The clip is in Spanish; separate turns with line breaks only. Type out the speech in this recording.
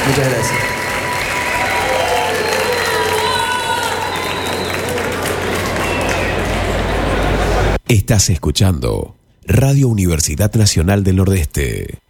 Muchas gracias.
Estás escuchando Radio Universidad Nacional del Nordeste.